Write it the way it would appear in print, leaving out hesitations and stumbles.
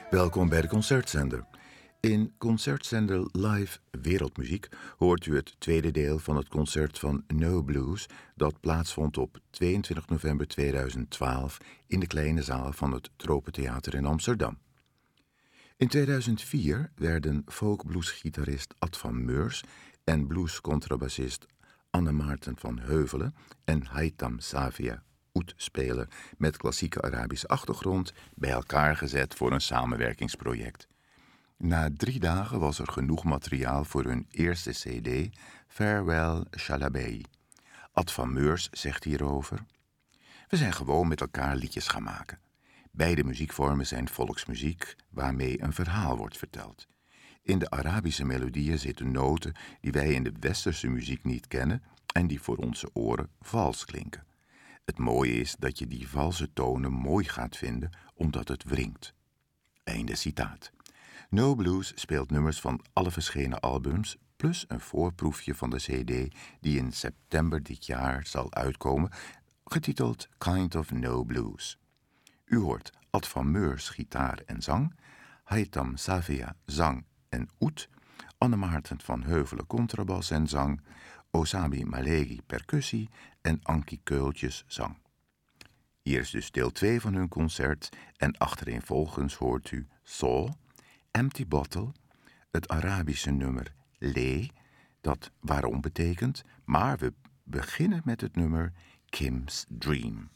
Welkom bij de Concertzender. In Concertzender Live Wereldmuziek hoort u het tweede deel van het concert van No Blues dat plaatsvond op 22 november 2012 in de kleine zaal van het Tropentheater in Amsterdam. In 2004 werden folkbluesgitarist Ad van Meurs en bluescontrabassist Anne Maarten van Heuvelen en Haitham Savia oud-speler met klassieke Arabische achtergrond bij elkaar gezet voor een samenwerkingsproject. Na 3 dagen was er genoeg materiaal voor hun eerste cd, Farewell Shalabei. Ad van Meurs zegt hierover: we zijn gewoon met elkaar liedjes gaan maken. Beide muziekvormen zijn volksmuziek waarmee een verhaal wordt verteld. In de Arabische melodieën zitten noten die wij in de westerse muziek niet kennen en die voor onze oren vals klinken. Het mooie is dat je die valse tonen mooi gaat vinden omdat het wringt. Einde citaat. No Blues speelt nummers van alle verschenen albums plus een voorproefje van de cd die in september dit jaar zal uitkomen, getiteld Kind of No Blues. U hoort Ad van Meurs gitaar en zang, Haitham Savia zang en oud, Anne Maarten van Heuvelen contrabas en zang, Osabi Malegi percussie en Ankie Keultjes zang. Hier is dus deel 2 van hun concert en achtereenvolgens hoort u Saw, Empty Bottle, het Arabische nummer Lee, dat waarom betekent, maar we beginnen met het nummer Kim's Dream.